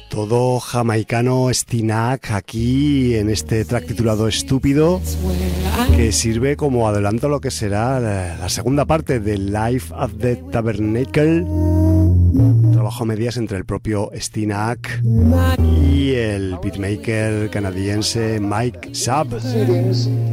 todo jamaicano Stinak aquí en este track titulado Estúpido, que sirve como adelanto a lo que será la segunda parte de Life at the Tabernacle, trabajo a medias entre el propio Stinak y el beatmaker canadiense Mike Sub.